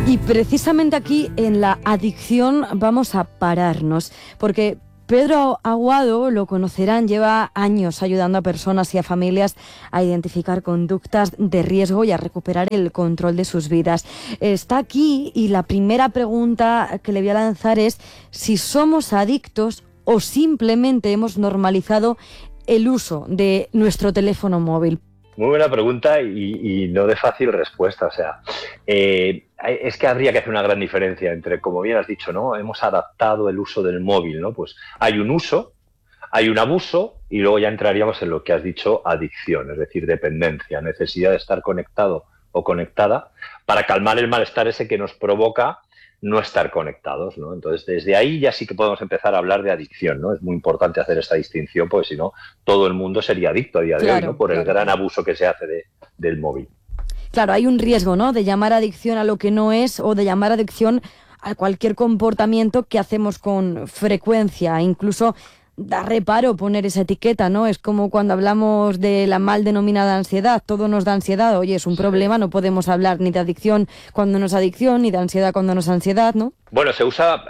Y precisamente aquí en la adicción vamos a pararnos, porque Pedro Aguado, lo conocerán, lleva años ayudando a personas y a familias a identificar conductas de riesgo y a recuperar el control de sus vidas. Está aquí y la primera pregunta que le voy a lanzar es si somos adictos o simplemente hemos normalizado el uso de nuestro teléfono móvil. Muy buena pregunta y no de fácil respuesta. O sea, es que habría que hacer una gran diferencia entre, como bien has dicho, ¿no? Hemos adaptado el uso del móvil, ¿no? Pues hay un uso, hay un abuso y luego ya entraríamos en lo que has dicho, adicción, es decir, dependencia, necesidad de estar conectado o conectada para calmar el malestar ese que nos provoca no estar conectados, ¿no? Entonces, desde ahí ya sí que podemos empezar a hablar de adicción, ¿no? Es muy importante hacer esta distinción, porque si no, todo el mundo sería adicto a día de hoy, ¿no? Por el gran abuso que se hace del móvil. Claro, hay un riesgo, ¿no? De llamar adicción a lo que no es o de llamar adicción a cualquier comportamiento que hacemos con frecuencia. Incluso da reparo poner esa etiqueta, ¿no? Es como cuando hablamos de la mal denominada ansiedad. Todo nos da ansiedad. Oye, es un problema, no podemos hablar ni de adicción cuando no es adicción, ni de ansiedad cuando no es ansiedad, ¿no? Bueno, se usa,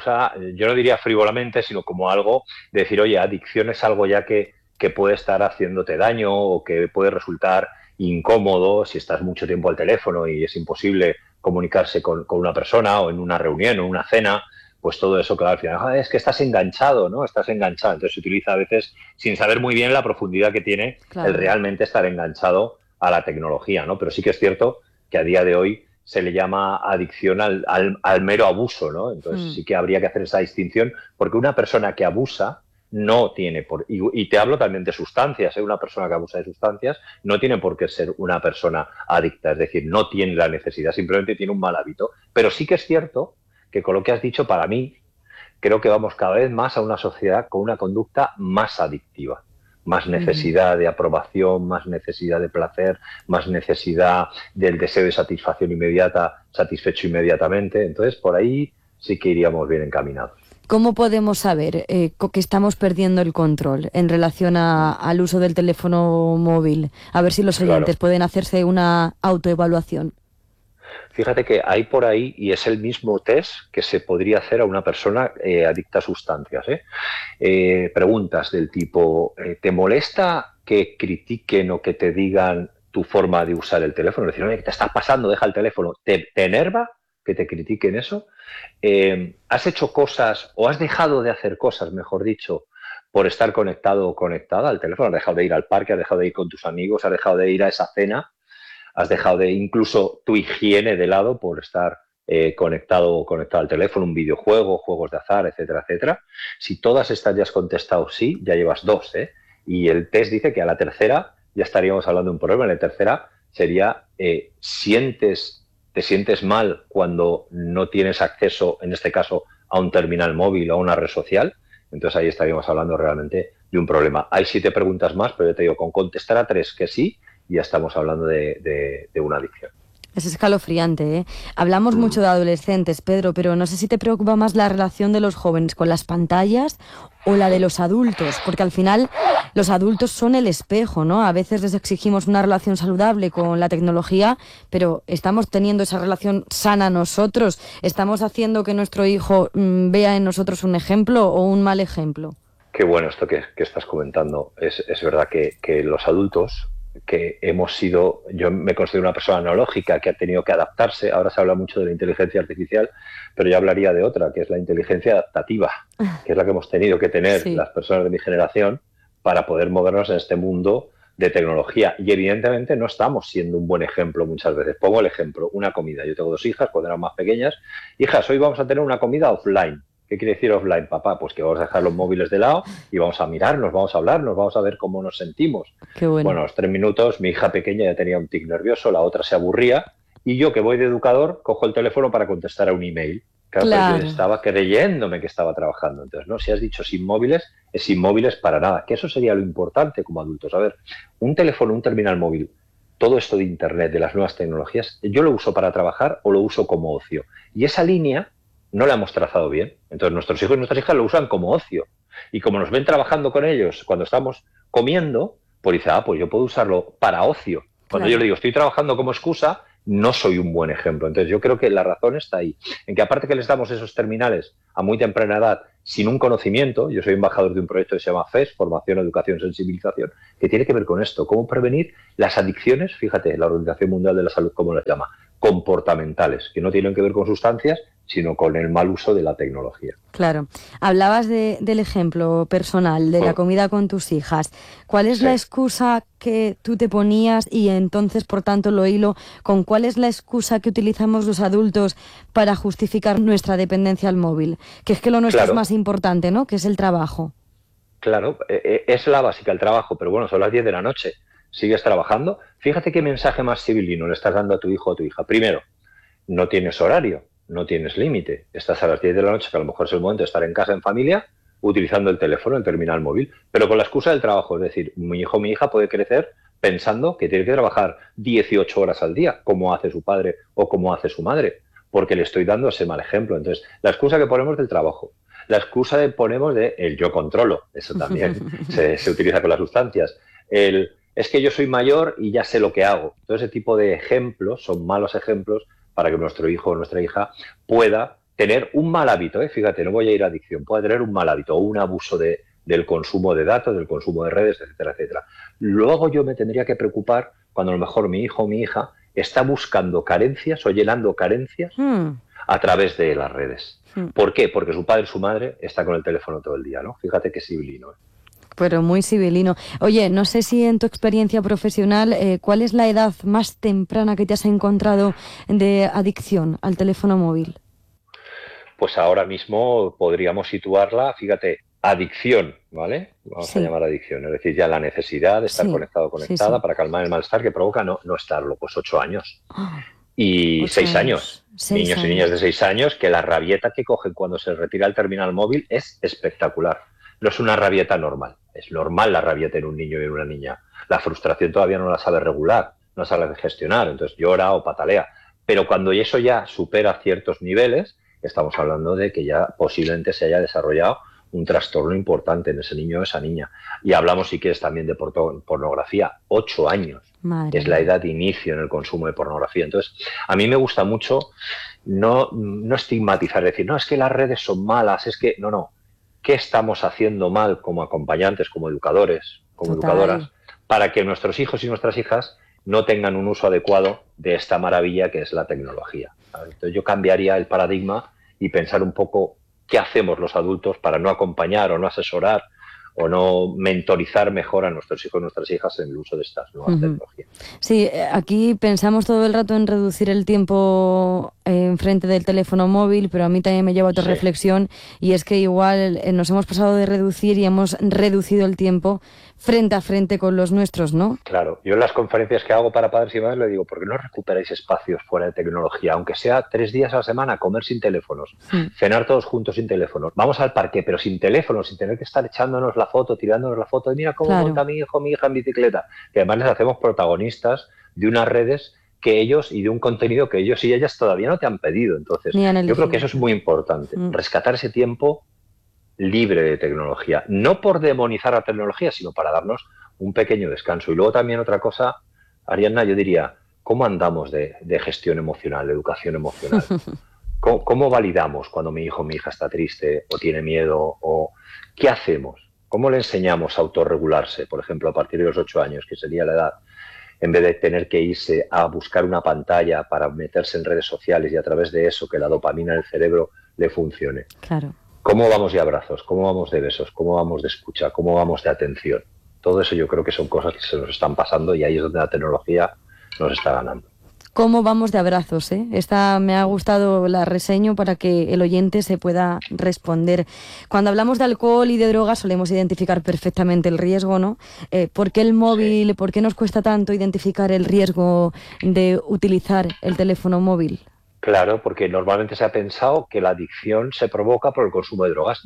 yo no diría frívolamente, sino como algo de decir, oye, adicción es algo ya que puede estar haciéndote daño o que puede resultar incómodo si estás mucho tiempo al teléfono y es imposible comunicarse con una persona o en una reunión o en una cena. Pues todo eso, claro, al final, es que estás enganchado, ¿no? Estás enganchado. Entonces se utiliza a veces sin saber muy bien la profundidad que tiene el realmente estar enganchado a la tecnología, ¿no? Pero sí que es cierto que a día de hoy se le llama adicción al mero abuso, ¿no? Entonces sí que habría que hacer esa distinción, porque una persona que abusa no tiene y te hablo también de sustancias, ¿eh? Una persona que abusa de sustancias no tiene por qué ser una persona adicta, es decir, no tiene la necesidad, simplemente tiene un mal hábito. Pero sí que es cierto que con lo que has dicho, para mí, creo que vamos cada vez más a una sociedad con una conducta más adictiva. Más necesidad de aprobación, más necesidad de placer, más necesidad del deseo de satisfacción inmediata, satisfecho inmediatamente. Entonces, por ahí sí que iríamos bien encaminados. ¿Cómo podemos saber que estamos perdiendo el control en relación al uso del teléfono móvil? A ver si los oyentes pueden hacerse una autoevaluación. Fíjate que hay por ahí, y es el mismo test que se podría hacer a una persona adicta a sustancias. Preguntas del tipo, ¿te molesta que critiquen o que te digan tu forma de usar el teléfono? Es decir, oye, ¿qué te estás pasando? Deja el teléfono. ¿Te enerva que te critiquen eso? ¿Has hecho cosas o has dejado de hacer cosas, mejor dicho, por estar conectado o conectada al teléfono? ¿Has dejado de ir al parque? ¿Has dejado de ir con tus amigos? ¿Has dejado de ir a esa cena? ¿Has dejado de incluso tu higiene de lado por estar conectado o conectado al teléfono, un videojuego, juegos de azar, etcétera, etcétera? Si todas estas ya has contestado sí, ya llevas 2, ¿eh? Y el test dice que a la tercera ya estaríamos hablando de un problema. En la tercera sería, ¿te sientes mal cuando no tienes acceso, en este caso, a un terminal móvil o a una red social? Entonces ahí estaríamos hablando realmente de un problema. Hay 7 preguntas más, pero yo te digo, con contestar a 3 que sí, ya estamos hablando de una adicción. Es escalofriante, ¿eh? Hablamos mucho de adolescentes, Pedro, pero no sé si te preocupa más la relación de los jóvenes con las pantallas o la de los adultos, porque al final los adultos son el espejo, ¿no? A veces les exigimos una relación saludable con la tecnología, pero ¿estamos teniendo esa relación sana nosotros? ¿Estamos haciendo que nuestro hijo vea en nosotros un ejemplo o un mal ejemplo? Qué bueno esto que estás comentando. Es verdad que los adultos que hemos sido, yo me considero una persona analógica que ha tenido que adaptarse. Ahora se habla mucho de la inteligencia artificial, pero yo hablaría de otra, que es la inteligencia adaptativa, que es la que hemos tenido que tener las personas de mi generación para poder movernos en este mundo de tecnología. Y evidentemente no estamos siendo un buen ejemplo muchas veces. Pongo el ejemplo, una comida. Yo tengo 2 hijas, cuando eran más pequeñas. Hijas, hoy vamos a tener una comida offline. ¿Qué quiere decir offline, papá? Pues que vamos a dejar los móviles de lado y vamos a mirarnos, vamos a hablarnos, vamos a ver cómo nos sentimos. Qué bueno. Bueno, a los 3 minutos mi hija pequeña ya tenía un tic nervioso, la otra se aburría y yo, que voy de educador, cojo el teléfono para contestar a un email. Claro. Yo estaba creyéndome que estaba trabajando. Entonces, ¿no? Si has dicho sin móviles, es sin móviles para nada. Que eso sería lo importante como adultos. A ver, un teléfono, un terminal móvil, todo esto de Internet, de las nuevas tecnologías, yo lo uso para trabajar o lo uso como ocio. Y esa línea no la hemos trazado bien. Entonces nuestros hijos y nuestras hijas lo usan como ocio. Y como nos ven trabajando con ellos cuando estamos comiendo, pues dice, pues yo puedo usarlo para ocio. Cuando yo le digo, estoy trabajando como excusa, no soy un buen ejemplo. Entonces yo creo que la razón está ahí, en que aparte que les damos esos terminales a muy temprana edad sin un conocimiento, yo soy embajador de un proyecto que se llama FES, Formación, Educación, Sensibilización, que tiene que ver con esto, cómo prevenir las adicciones, fíjate, la Organización Mundial de la Salud, ¿cómo las llama? Comportamentales, que no tienen que ver con sustancias, sino con el mal uso de la tecnología. Claro. Hablabas del ejemplo personal, de la comida con tus hijas. ¿Cuál es la excusa que tú te ponías y entonces, por tanto, lo hilo con cuál es la excusa que utilizamos los adultos para justificar nuestra dependencia al móvil? Que es que lo nuestro es más importante, ¿no? Que es el trabajo. Claro, es la básica, el trabajo, pero bueno, son las 10 de la noche. ¿Sigues trabajando? Fíjate qué mensaje más civilino le estás dando a tu hijo o a tu hija. Primero, no tienes horario, no tienes límite. Estás a las 10 de la noche, que a lo mejor es el momento de estar en casa, en familia, utilizando el teléfono, el terminal móvil, pero con la excusa del trabajo. Es decir, mi hijo o mi hija puede crecer pensando que tiene que trabajar 18 horas al día, como hace su padre o como hace su madre, porque le estoy dando ese mal ejemplo. Entonces, la excusa que ponemos del trabajo, la excusa que ponemos de el yo controlo, eso también se utiliza con las sustancias, es que yo soy mayor y ya sé lo que hago. Todo ese tipo de ejemplos son malos ejemplos para que nuestro hijo o nuestra hija pueda tener un mal hábito, fíjate, no voy a ir a adicción, pueda tener un mal hábito o un abuso del consumo de datos, del consumo de redes, etcétera, etcétera. Luego yo me tendría que preocupar cuando a lo mejor mi hijo o mi hija está buscando carencias o llenando carencias a través de las redes. ¿Por qué? Porque su padre, su madre está con el teléfono todo el día, ¿no? Fíjate qué civilino. Pero muy civilino. Oye, no sé si en tu experiencia profesional, ¿cuál es la edad más temprana que te has encontrado de adicción al teléfono móvil? Pues ahora mismo podríamos situarla, fíjate, adicción, ¿vale? Vamos a llamar adicción, es decir, ya la necesidad de estar conectado o conectada para calmar el malestar que provoca no estarlo, pues 8 años. Y 6 años. Niños y niñas de 6 años que la rabieta que cogen cuando se retira el terminal móvil es espectacular. No es una rabieta normal, es normal la rabieta en un niño y en una niña. La frustración todavía no la sabe regular, no la sabe gestionar, entonces llora o patalea. Pero cuando eso ya supera ciertos niveles, estamos hablando de que ya posiblemente se haya desarrollado un trastorno importante en ese niño o esa niña. Y hablamos, si quieres, también de pornografía. 8 años es la edad de inicio en el consumo de pornografía. Entonces, a mí me gusta mucho no estigmatizar, decir, no, es que las redes son malas, es que... No. ¿Qué estamos haciendo mal como acompañantes, como educadores, como educadoras, para que nuestros hijos y nuestras hijas no tengan un uso adecuado de esta maravilla que es la tecnología? Entonces yo cambiaría el paradigma y pensar un poco qué hacemos los adultos para no acompañar o no asesorar o no mentorizar mejor a nuestros hijos y nuestras hijas en el uso de estas nuevas tecnologías. Sí, aquí pensamos todo el rato en reducir el tiempo enfrente del teléfono móvil, pero a mí también me lleva a otra reflexión, y es que igual nos hemos pasado de reducir y hemos reducido el tiempo frente a frente con los nuestros, ¿no? Claro, yo en las conferencias que hago para padres y madres le digo, ¿por qué no recuperáis espacios fuera de tecnología? Aunque sea 3 días a la semana, comer sin teléfonos, cenar todos juntos sin teléfonos, vamos al parque, pero sin teléfonos, sin tener que estar echándonos la foto, tirándonos la foto, y mira cómo monta mi hijo, mi hija en bicicleta, que además les hacemos protagonistas de unas redes que ellos y de un contenido que ellos y ellas todavía no te han pedido. Entonces, yo creo que eso es muy importante, rescatar ese tiempo libre de tecnología, no por demonizar la tecnología, sino para darnos un pequeño descanso. Y luego también otra cosa, Ariadna, yo diría, ¿cómo andamos de gestión emocional, de educación emocional? ¿Cómo validamos cuando mi hijo o mi hija está triste o tiene miedo? O ¿qué hacemos? ¿Cómo le enseñamos a autorregularse, por ejemplo, a partir de los 8 años, que sería la edad, en vez de tener que irse a buscar una pantalla para meterse en redes sociales y a través de eso que la dopamina del cerebro le funcione? Claro. ¿Cómo vamos de abrazos? ¿Cómo vamos de besos? ¿Cómo vamos de escucha? ¿Cómo vamos de atención? Todo eso yo creo que son cosas que se nos están pasando y ahí es donde la tecnología nos está ganando. ¿Cómo vamos de abrazos? Esta me ha gustado la reseña para que el oyente se pueda responder. Cuando hablamos de alcohol y de drogas solemos identificar perfectamente el riesgo, ¿no? ¿Por qué el móvil, por qué nos cuesta tanto identificar el riesgo de utilizar el teléfono móvil? Claro, porque normalmente se ha pensado que la adicción se provoca por el consumo de drogas.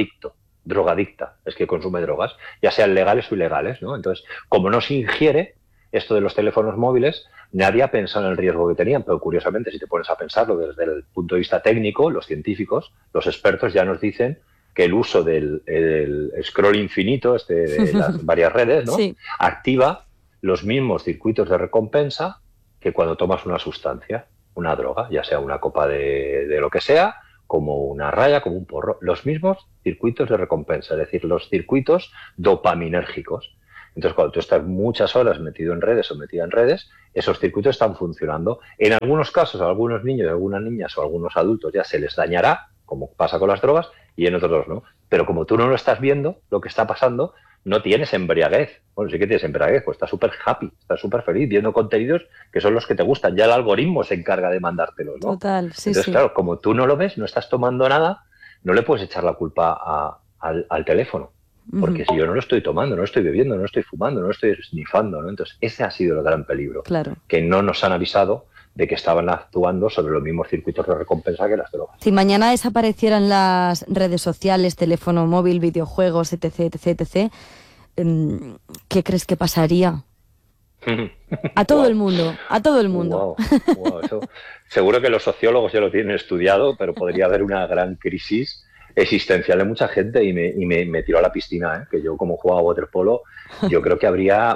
Drogadicta es que consume drogas, ya sean legales o ilegales, ¿no? Entonces, como no se ingiere esto de los teléfonos móviles, nadie ha pensado en el riesgo que tenían, pero curiosamente, si te pones a pensarlo desde el punto de vista técnico, los científicos, los expertos ya nos dicen que el uso del scroll infinito, de las varias redes, ¿no? Sí. Activa los mismos circuitos de recompensa que cuando tomas una sustancia, una droga, ya sea una copa de lo que sea, como una raya, como un porro, los mismos circuitos de recompensa, es decir, los circuitos dopaminérgicos. Entonces, cuando tú estás muchas horas metido en redes o metida en redes, esos circuitos están funcionando. En algunos casos, a algunos niños, a algunas niñas o a algunos adultos ya se les dañará, como pasa con las drogas, y en otros no. Pero como tú no lo estás viendo, lo que está pasando, no tienes embriaguez. Bueno, sí que tienes embriaguez, pues estás súper happy, estás súper feliz viendo contenidos que son los que te gustan. Ya el algoritmo se encarga de mandártelos, ¿no? Total, sí, Entonces, sí. claro, como tú no lo ves, no estás tomando nada, no le puedes echar la culpa al teléfono. Porque si yo no lo estoy tomando, no lo estoy bebiendo, no lo estoy fumando, no lo estoy snifando, ¿no? Entonces, ese ha sido el gran peligro. Claro. Que no nos han avisado de que estaban actuando sobre los mismos circuitos de recompensa que las drogas. Si mañana desaparecieran las redes sociales, teléfono móvil, videojuegos, etc., etc., etc., ¿qué crees que pasaría? A todo el mundo, a todo el mundo. Wow, eso. Seguro que los sociólogos ya lo tienen estudiado, pero podría haber una gran crisis existencial de mucha gente y me tiró a la piscina, ¿eh? Que yo como jugaba waterpolo, yo creo que habría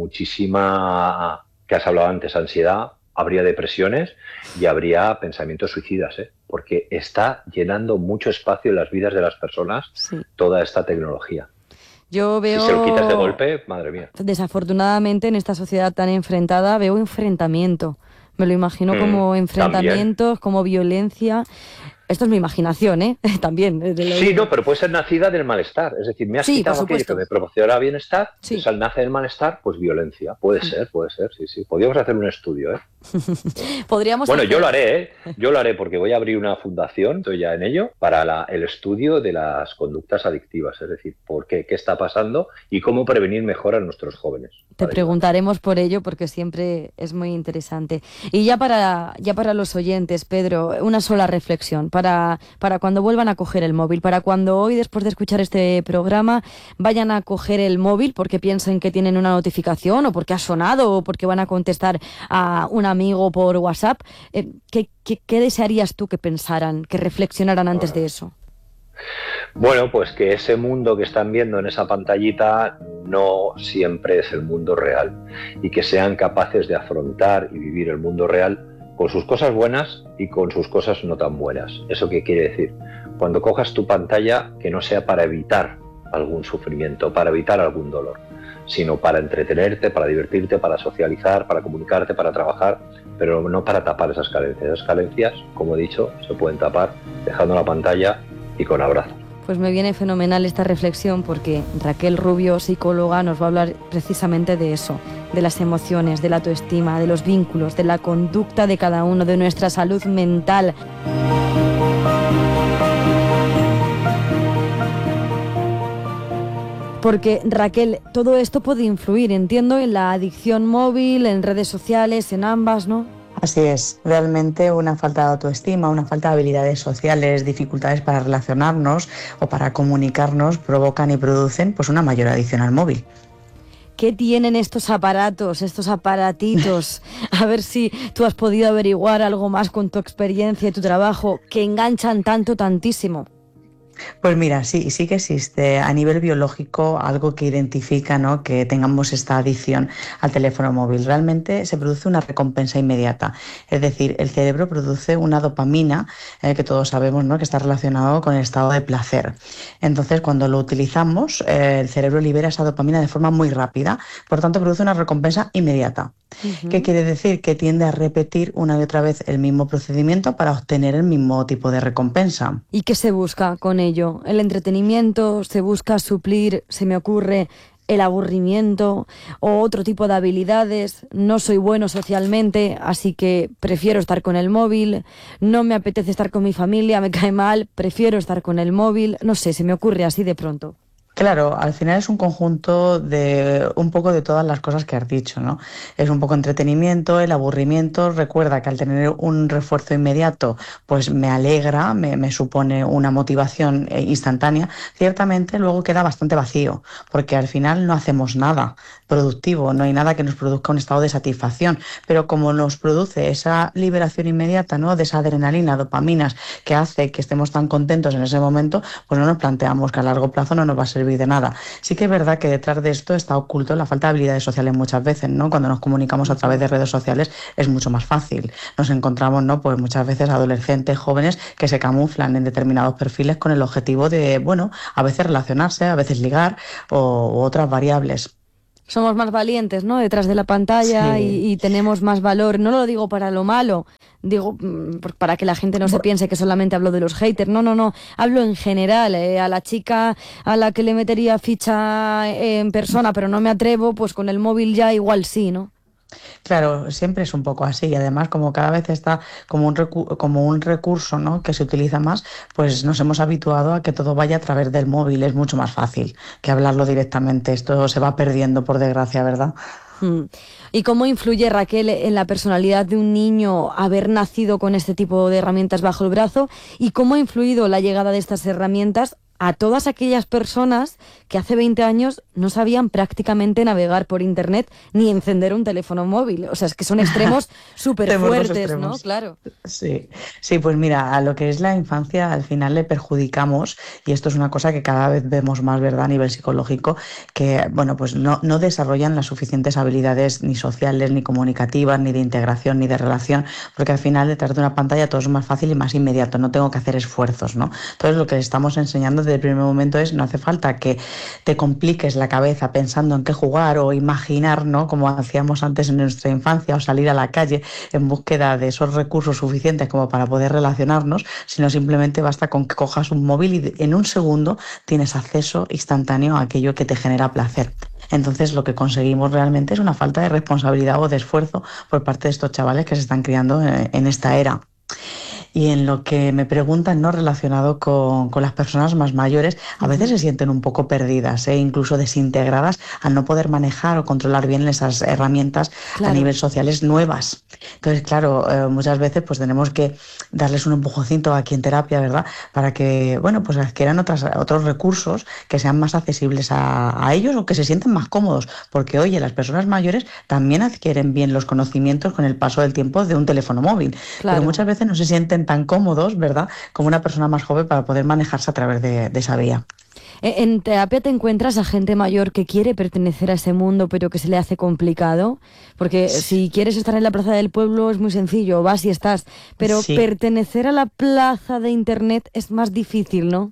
muchísima, que has hablado antes, ansiedad, habría depresiones y habría pensamientos suicidas, ¿eh? Porque está llenando mucho espacio en las vidas de las personas, sí, toda esta tecnología. Yo veo, si se lo quitas de golpe, madre mía. Desafortunadamente en esta sociedad tan enfrentada veo enfrentamiento. Me lo imagino como enfrentamientos, también, como violencia. Esto es mi imaginación, ¿eh? También. Sí, no, pero puede ser nacida del malestar. Es decir, me has quitado aquello que me proporciona bienestar, sí, al nace del malestar, pues violencia. Puede ser, sí. Podríamos hacer un estudio, ¿eh? Podríamos bueno, yo lo haré, ¿eh? Yo lo haré porque voy a abrir una fundación, estoy ya en ello, para el estudio de las conductas adictivas. Es decir, por qué está pasando y cómo prevenir mejor a nuestros jóvenes. Te preguntaremos por ello porque siempre es muy interesante. Y ya para los oyentes, Pedro, una sola reflexión. Para cuando vuelvan a coger el móvil, para cuando hoy, después de escuchar este programa, vayan a coger el móvil porque piensen que tienen una notificación o porque ha sonado o porque van a contestar a un amigo por WhatsApp, ¿qué desearías tú que pensaran, que reflexionaran antes de eso? Bueno, pues que ese mundo que están viendo en esa pantallita no siempre es el mundo real y que sean capaces de afrontar y vivir el mundo real con sus cosas buenas y con sus cosas no tan buenas. ¿Eso qué quiere decir? Cuando cojas tu pantalla, que no sea para evitar algún sufrimiento, para evitar algún dolor, sino para entretenerte, para divertirte, para socializar, para comunicarte, para trabajar, pero no para tapar esas carencias. Esas carencias, como he dicho, se pueden tapar dejando la pantalla y con abrazos. Pues me viene fenomenal esta reflexión porque Raquel Rubio, psicóloga, nos va a hablar precisamente de eso, de las emociones, de la autoestima, de los vínculos, de la conducta de cada uno, de nuestra salud mental. Porque, Raquel, todo esto puede influir, entiendo, en la adicción móvil, en redes sociales, en ambas, ¿no? Así es, realmente una falta de autoestima, una falta de habilidades sociales, dificultades para relacionarnos o para comunicarnos provocan y producen pues una mayor adicción al móvil. ¿Qué tienen estos aparatos, estos aparatitos? A ver si tú has podido averiguar algo más con tu experiencia y tu trabajo, que enganchan tantísimo. Pues mira, sí que existe a nivel biológico algo que identifica, ¿no?, que tengamos esta adicción al teléfono móvil. Realmente se produce una recompensa inmediata, es decir, el cerebro produce una dopamina que todos sabemos, ¿no?, que está relacionado con el estado de placer. Entonces, cuando lo utilizamos, el cerebro libera esa dopamina de forma muy rápida, por tanto produce una recompensa inmediata. Uh-huh. ¿Qué quiere decir? Que tiende a repetir una y otra vez el mismo procedimiento para obtener el mismo tipo de recompensa. ¿Y qué se busca con ello? ¿El entretenimiento? ¿Se busca suplir, se me ocurre, el aburrimiento o otro tipo de habilidades? No soy bueno socialmente, así que prefiero estar con el móvil. No me apetece estar con mi familia, me cae mal, prefiero estar con el móvil. No sé, se me ocurre así de pronto. Claro, al final es un conjunto de un poco de todas las cosas que has dicho, ¿no? Es un poco entretenimiento, el aburrimiento. Recuerda que al tener un refuerzo inmediato, pues me alegra, me supone una motivación instantánea. Ciertamente luego queda bastante vacío, porque al final no hacemos nada productivo, no hay nada que nos produzca un estado de satisfacción. Pero como nos produce esa liberación inmediata, ¿no?, de esa adrenalina, dopaminas, que hace que estemos tan contentos en ese momento, pues no nos planteamos que a largo plazo no nos va a servir servir de nada. Sí que es verdad que detrás de esto está oculto la falta de habilidades sociales muchas veces, ¿no? Cuando nos comunicamos a través de redes sociales es mucho más fácil. Nos encontramos, ¿no? Pues muchas veces adolescentes, jóvenes que se camuflan en determinados perfiles con el objetivo de, bueno, a veces relacionarse, a veces ligar u otras variables. Somos más valientes, ¿no? Detrás de la pantalla y tenemos más valor. No lo digo para lo malo, digo para que la gente no se piense que solamente hablo de los haters. No. Hablo en general. A la chica a la que le metería ficha en persona, pero no me atrevo, pues con el móvil ya igual sí, ¿no? Claro, siempre es un poco así y además como cada vez está como un recurso, ¿no? Que se utiliza más, pues nos hemos habituado a que todo vaya a través del móvil, es mucho más fácil que hablarlo directamente, esto se va perdiendo por desgracia, ¿verdad? ¿Y cómo influye, Raquel, en la personalidad de un niño haber nacido con este tipo de herramientas bajo el brazo? ¿Y cómo ha influido la llegada de estas herramientas a todas aquellas personas que hace 20 años no sabían prácticamente navegar por internet ni encender un teléfono móvil? O sea, es que son extremos súper fuertes, ¿no? Claro. Sí, pues mira, a lo que es la infancia al final le perjudicamos, y esto es una cosa que cada vez vemos más, ¿verdad?, a nivel psicológico, que, bueno, pues no desarrollan las suficientes habilidades ni sociales, ni comunicativas, ni de integración, ni de relación, porque al final detrás de una pantalla todo es más fácil y más inmediato, no tengo que hacer esfuerzos, ¿no? Entonces lo que estamos enseñando desde el primer momento es: no hace falta que te compliques la cabeza pensando en qué jugar o imaginar, ¿no?, como hacíamos antes en nuestra infancia, o salir a la calle en búsqueda de esos recursos suficientes como para poder relacionarnos, sino simplemente basta con que cojas un móvil y en un segundo tienes acceso instantáneo a aquello que te genera placer. Entonces lo que conseguimos realmente es una falta de responsabilidad o de esfuerzo por parte de estos chavales que se están criando en esta era. Y en lo que me preguntan, ¿no?, relacionado con las personas más mayores, a veces se sienten un poco perdidas, incluso desintegradas al no poder manejar o controlar bien esas herramientas a nivel sociales nuevas. Entonces, claro, muchas veces pues tenemos que darles un empujoncito aquí en terapia, ¿verdad?, para que, bueno, pues adquieran otros recursos que sean más accesibles a ellos o que se sientan más cómodos, porque, oye, las personas mayores también adquieren bien los conocimientos con el paso del tiempo de un teléfono móvil, pero muchas veces no se sienten tan cómodos, ¿verdad?, como una persona más joven para poder manejarse a través de esa vía. ¿En terapia te encuentras a gente mayor que quiere pertenecer a ese mundo pero que se le hace complicado? Porque si quieres estar en la plaza del pueblo es muy sencillo, vas y estás, pero pertenecer a la plaza de internet es más difícil, ¿no?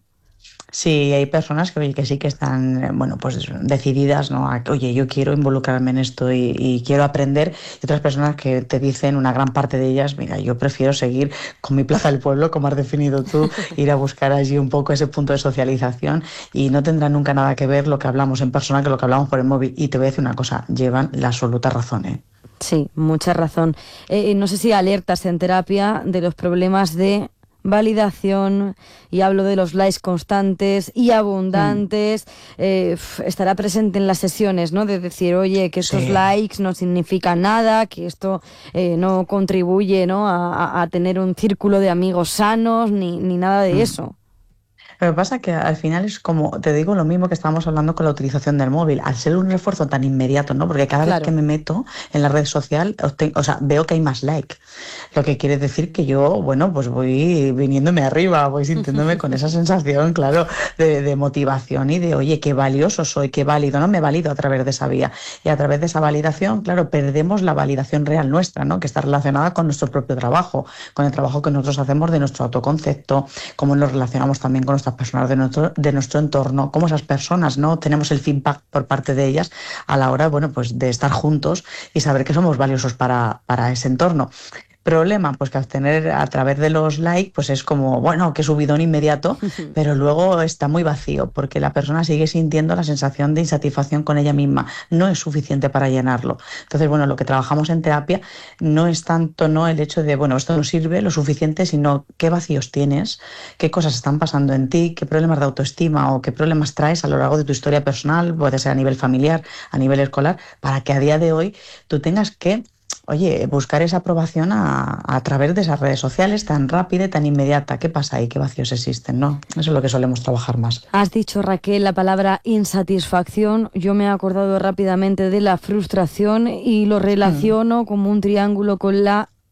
Sí, hay personas que sí que están, bueno, pues decididas, ¿no?, oye, yo quiero involucrarme en esto y quiero aprender, y otras personas que te dicen, una gran parte de ellas, mira, yo prefiero seguir con mi plaza del pueblo, como has definido tú, ir a buscar allí un poco ese punto de socialización, y no tendrá nunca nada que ver lo que hablamos en persona que lo que hablamos por el móvil. Y te voy a decir una cosa, llevan la absoluta razón, ¿eh? Sí, mucha razón. No sé si alertas en terapia de los problemas de validación, y hablo de los likes constantes y abundantes, estará presente en las sesiones, ¿no?, de decir, oye, que estos likes no significan nada, que esto no contribuye, ¿no?, a tener un círculo de amigos sanos, ni nada de eso. Lo que pasa es que al final es como, te digo, lo mismo que estábamos hablando con la utilización del móvil, al ser un refuerzo tan inmediato, ¿no? Porque cada vez que me meto en la red social, veo que hay más like. Lo que quiere decir que yo, bueno, pues voy viniéndome arriba, voy sintiéndome con esa sensación, claro, de motivación y de, oye, qué valioso soy, qué válido, ¿no? Me valido a través de esa vía. Y a través de esa validación, claro, perdemos la validación real nuestra, ¿no?, que está relacionada con nuestro propio trabajo, con el trabajo que nosotros hacemos de nuestro autoconcepto, cómo nos relacionamos también con nuestras personas de nuestro entorno, cómo esas personas, ¿no?, tenemos el feedback por parte de ellas a la hora, bueno, pues de estar juntos y saber que somos valiosos para ese entorno. Problema, pues que obtener a través de los likes, pues es como, bueno, que subidón inmediato, pero luego está muy vacío, porque la persona sigue sintiendo la sensación de insatisfacción con ella misma, no es suficiente para llenarlo. Entonces, bueno, lo que trabajamos en terapia no es tanto, ¿no?, el hecho de, bueno, esto no sirve lo suficiente, sino qué vacíos tienes, qué cosas están pasando en ti, qué problemas de autoestima o qué problemas traes a lo largo de tu historia personal, puede ser a nivel familiar, a nivel escolar, para que a día de hoy tú tengas que, oye, buscar esa aprobación a través de esas redes sociales tan rápida y tan inmediata. ¿Qué pasa ahí? ¿Qué vacíos existen? ¿No? Eso es lo que solemos trabajar más. Has dicho, Raquel, la palabra insatisfacción. Yo me he acordado rápidamente de la frustración y lo relaciono como un triángulo con la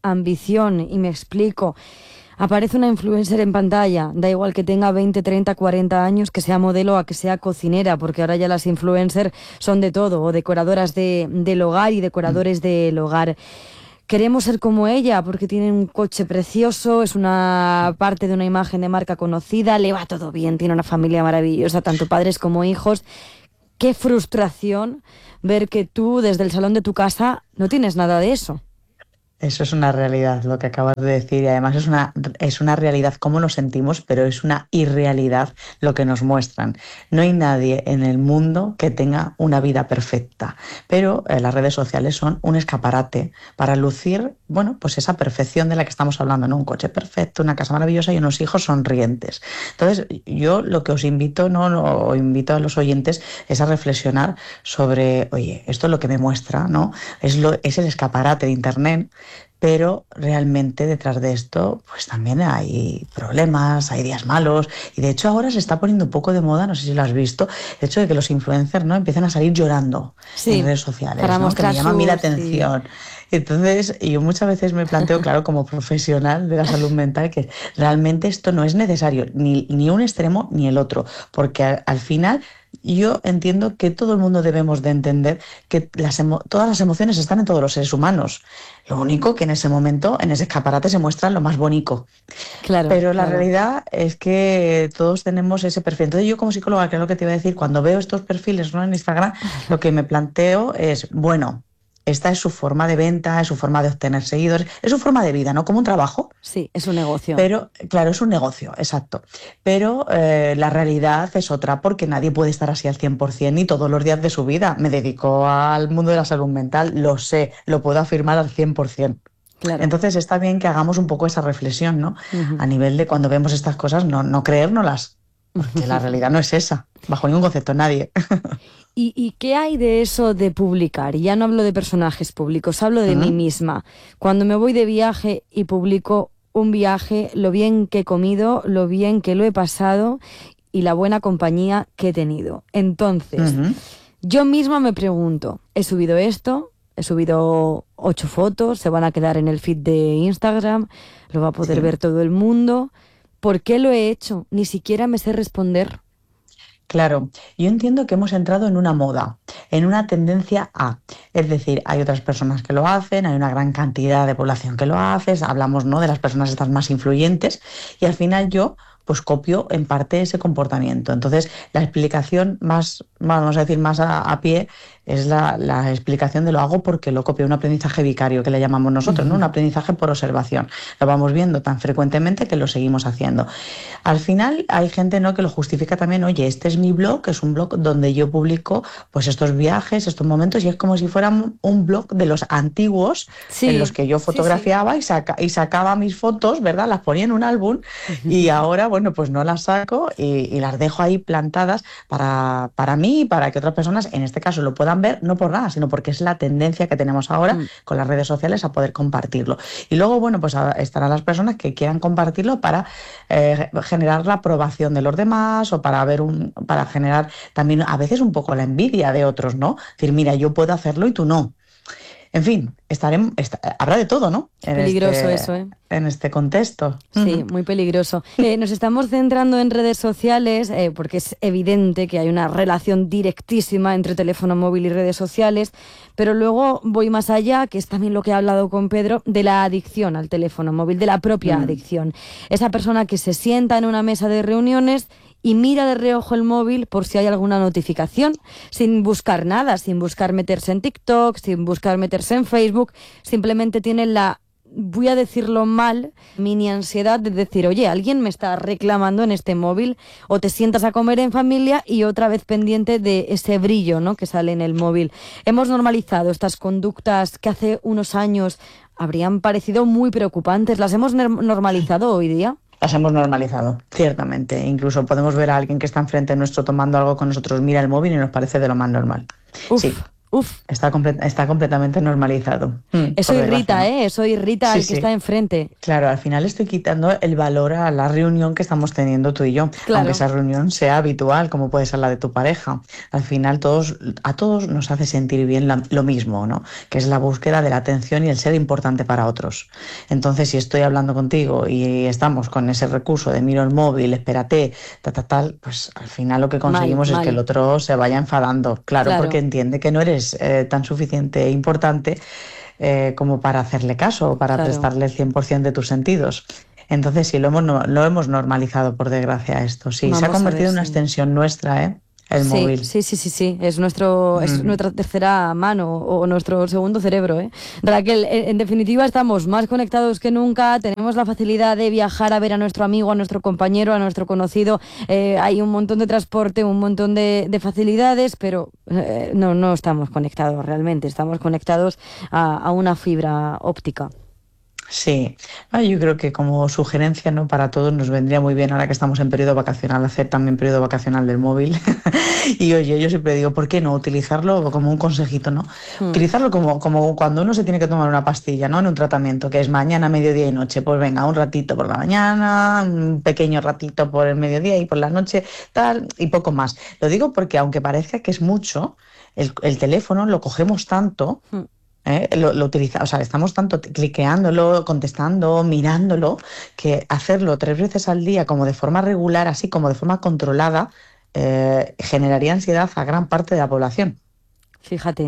ambición, y me explico. Aparece una influencer en pantalla, da igual que tenga 20, 30, 40 años, que sea modelo a que sea cocinera, porque ahora ya las influencers son de todo, o decoradoras del hogar y decoradores del hogar. Queremos ser como ella porque tiene un coche precioso, es una parte de una imagen de marca conocida, le va todo bien, tiene una familia maravillosa, tanto padres como hijos. Qué frustración ver que tú desde el salón de tu casa no tienes nada de eso. Eso es una realidad, lo que acabas de decir, y además es una realidad cómo nos sentimos, pero es una irrealidad lo que nos muestran. No hay nadie en el mundo que tenga una vida perfecta, pero las redes sociales son un escaparate para lucir, bueno, pues esa perfección de la que estamos hablando, ¿no? Un coche perfecto, una casa maravillosa y unos hijos sonrientes. Entonces, yo lo que os invito, o invito a los oyentes, es a reflexionar sobre, oye, esto es lo que me muestra, ¿no? Es el escaparate de Internet. Pero realmente detrás de esto pues también hay problemas, hay días malos, y de hecho ahora se está poniendo un poco de moda, no sé si lo has visto, el hecho de que los influencers, ¿no?, empiezan a salir llorando en redes sociales, para ¿no?, que me llama a mí la atención. Sí. Entonces yo muchas veces me planteo, claro, como profesional de la salud mental, que realmente esto no es necesario, ni un extremo ni el otro, porque al final yo entiendo que todo el mundo debemos de entender que todas las emociones están en todos los seres humanos. Lo único que en ese momento, en ese escaparate, se muestra lo más bonito. Claro, pero la realidad es que todos tenemos ese perfil. Entonces yo como psicóloga, que es lo que te iba a decir, cuando veo estos perfiles, ¿no?, en Instagram, lo que me planteo es, bueno, esta es su forma de venta, es su forma de obtener seguidores, es su forma de vida, ¿no? Como un trabajo. Sí, es un negocio. Pero, claro, es un negocio, exacto. Pero la realidad es otra, porque nadie puede estar así al 100% ni todos los días de su vida. Me dedico al mundo de la salud mental, lo sé, lo puedo afirmar al 100%. Claro. Entonces está bien que hagamos un poco esa reflexión, ¿no? Uh-huh. A nivel de cuando vemos estas cosas, no creérnoslas, porque la realidad no es esa, bajo ningún concepto, nadie. ¿Y qué hay de eso de publicar? Y ya no hablo de personajes públicos, hablo de mí misma. Cuando me voy de viaje y publico un viaje, lo bien que he comido, lo bien que lo he pasado y la buena compañía que he tenido. Entonces, yo misma me pregunto, he subido esto, he subido 8 fotos, se van a quedar en el feed de Instagram, lo va a poder ver todo el mundo. ¿Por qué lo he hecho? Ni siquiera me sé responder. Claro, yo entiendo que hemos entrado en una moda, en una tendencia a, es decir, hay otras personas que lo hacen, hay una gran cantidad de población que lo hace, hablamos, ¿no?, de las personas estas más influyentes, y al final yo pues copio en parte ese comportamiento. Entonces, la explicación más, vamos a decir, más a pie es la explicación de lo hago porque lo copio, un aprendizaje vicario que le llamamos nosotros, ¿no? Un aprendizaje por observación. Lo vamos viendo tan frecuentemente que lo seguimos haciendo. Al final hay gente, ¿no?, que lo justifica también, oye, este es mi blog, que es un blog donde yo publico pues estos viajes, estos momentos, y es como si fuera un blog de los antiguos, en los que yo fotografiaba y sacaba mis fotos, ¿verdad? Las ponía en un álbum y ahora, bueno, pues no las saco y las dejo ahí plantadas para mí y para que otras personas, en este caso, lo puedan ver, no por nada, sino porque es la tendencia que tenemos ahora con las redes sociales a poder compartirlo. Y luego, bueno, pues estarán las personas que quieran compartirlo para generar la aprobación de los demás o para generar también a veces un poco la envidia de otros, ¿no? Es decir, mira, yo puedo hacerlo y tú no. En fin, habrá de todo, ¿no? Peligroso eso, ¿eh? En este contexto. Sí, muy peligroso. Nos estamos centrando en redes sociales porque es evidente que hay una relación directísima entre teléfono móvil y redes sociales, pero luego voy más allá, que es también lo que he hablado con Pedro, de la adicción al teléfono móvil, de la propia adicción. Esa persona que se sienta en una mesa de reuniones y mira de reojo el móvil por si hay alguna notificación, sin buscar nada, sin buscar meterse en TikTok, sin buscar meterse en Facebook, simplemente tiene voy a decirlo mal, mini ansiedad de decir, oye, alguien me está reclamando en este móvil, o te sientas a comer en familia y otra vez pendiente de ese brillo, ¿no?, que sale en el móvil. Hemos normalizado estas conductas que hace unos años habrían parecido muy preocupantes. ¿Las hemos normalizado hoy día? Las hemos normalizado, ciertamente. Incluso podemos ver a alguien que está enfrente nuestro tomando algo con nosotros, mira el móvil y nos parece de lo más normal. Uf, sí. Está completamente normalizado. Eso irrita, Eso irrita al que está enfrente. Claro, al final estoy quitando el valor a la reunión que estamos teniendo tú y yo, aunque esa reunión sea habitual, como puede ser la de tu pareja. Al final a todos nos hace sentir bien lo mismo, ¿no? Que es la búsqueda de la atención y el ser importante para otros. Entonces, si estoy hablando contigo y estamos con ese recurso de miro el móvil, espérate, tal, pues al final lo que conseguimos es que el otro se vaya enfadando. Claro, porque entiende que no eres tan suficiente importante como para hacerle caso o para prestarle el 100% de tus sentidos. Entonces sí, lo hemos normalizado, por desgracia, esto. Sí, se ha convertido en una extensión nuestra, el móvil. Sí. Es nuestra tercera mano o nuestro segundo cerebro, Raquel, en definitiva estamos más conectados que nunca, tenemos la facilidad de viajar a ver a nuestro amigo, a nuestro compañero, a nuestro conocido. Hay un montón de transporte, un montón de facilidades, pero no estamos conectados realmente, estamos conectados a una fibra óptica. Sí, yo creo que como sugerencia, ¿no?, para todos nos vendría muy bien, ahora que estamos en periodo vacacional, hacer también periodo vacacional del móvil. Y oye, yo siempre digo, ¿por qué no utilizarlo como un consejito, ¿no? Utilizarlo como cuando uno se tiene que tomar una pastilla, ¿no?, en un tratamiento, que es mañana, mediodía y noche. Pues venga, un ratito por la mañana, un pequeño ratito por el mediodía y por la noche, tal, y poco más. Lo digo porque aunque parezca que es mucho, el teléfono lo cogemos tanto... Lo utiliza, o sea, estamos tanto cliqueándolo, contestando, mirándolo, que hacerlo 3 veces al día como de forma regular, así como de forma controlada, generaría ansiedad a gran parte de la población. Fíjate.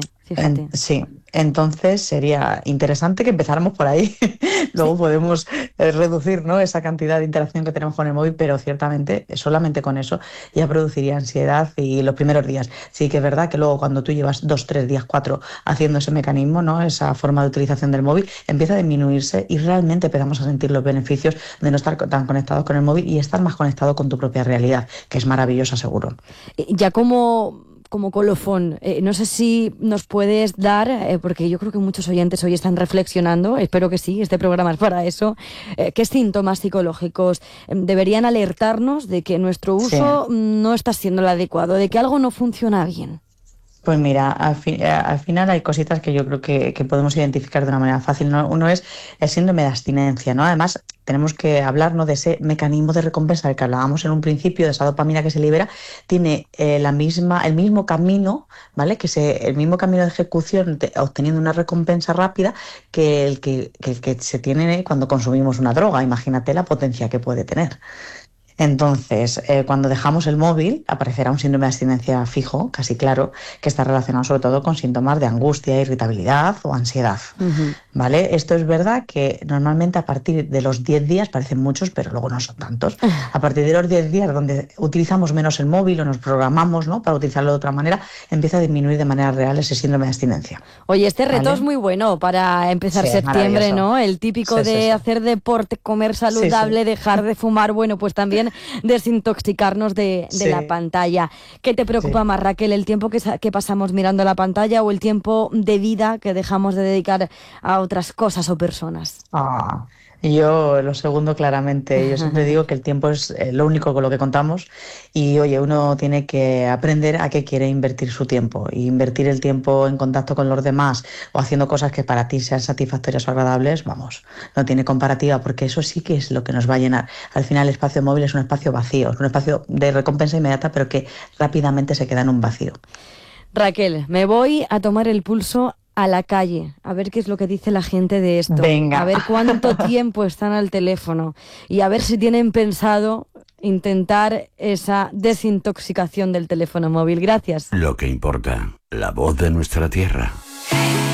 Sí, entonces sería interesante que empezáramos por ahí. Luego podemos reducir, ¿no?, esa cantidad de interacción que tenemos con el móvil, pero ciertamente solamente con eso ya produciría ansiedad y los primeros días. Sí que es verdad que luego cuando tú llevas 2, 3 días, 4 haciendo ese mecanismo, ¿no?, esa forma de utilización del móvil, empieza a disminuirse y realmente empezamos a sentir los beneficios de no estar tan conectados con el móvil y estar más conectado con tu propia realidad, que es maravillosa, seguro. Ya como colofón, no sé si nos puedes dar, porque yo creo que muchos oyentes hoy están reflexionando, espero que sí, este programa es para eso, ¿qué síntomas psicológicos deberían alertarnos de que nuestro uso no está siendo el adecuado, de que algo no funciona bien? Pues mira, al final hay cositas que yo creo que podemos identificar de una manera fácil, ¿no? Uno es el síndrome de abstinencia, ¿no? Además, tenemos que hablar, ¿no?, de ese mecanismo de recompensa del que hablábamos en un principio, de esa dopamina que se libera, tiene el mismo camino, ¿vale? El mismo camino de ejecución, obteniendo una recompensa rápida que el que se tiene cuando consumimos una droga. Imagínate la potencia que puede tener. Entonces, cuando dejamos el móvil, aparecerá un síndrome de abstinencia fijo, casi claro, que está relacionado sobre todo con síntomas de angustia, irritabilidad o ansiedad. ¿Vale? Esto es verdad que normalmente a partir de los 10 días, parecen muchos, pero luego no son tantos, a partir de los 10 días donde utilizamos menos el móvil o nos programamos, ¿no?, para utilizarlo de otra manera, empieza a disminuir de manera real ese síndrome de abstinencia. Oye, este reto es muy bueno para empezar septiembre, ¿no? El típico de hacer deporte, comer saludable, dejar de fumar, bueno, pues también desintoxicarnos de la pantalla. ¿Qué te preocupa más, Raquel, el tiempo que pasamos mirando la pantalla o el tiempo de vida que dejamos de dedicar a otras cosas o personas? Yo lo segundo claramente. Yo siempre digo que el tiempo es lo único con lo que contamos y, oye, uno tiene que aprender a qué quiere invertir su tiempo. Y invertir el tiempo en contacto con los demás o haciendo cosas que para ti sean satisfactorias o agradables, vamos, no tiene comparativa, porque eso sí que es lo que nos va a llenar. Al final el espacio móvil es un espacio vacío, es un espacio de recompensa inmediata, pero que rápidamente se queda en un vacío. Raquel, me voy a tomar el pulso a la calle, a ver qué es lo que dice la gente de esto. Venga. A ver cuánto tiempo están al teléfono y a ver si tienen pensado intentar esa desintoxicación del teléfono móvil. Gracias. Lo que importa, la voz de nuestra tierra.